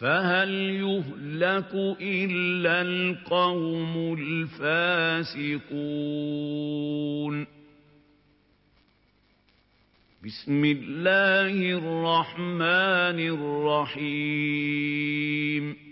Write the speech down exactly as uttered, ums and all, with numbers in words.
فهل يهلك إلا القوم الفاسقون. بسم الله الرحمن الرحيم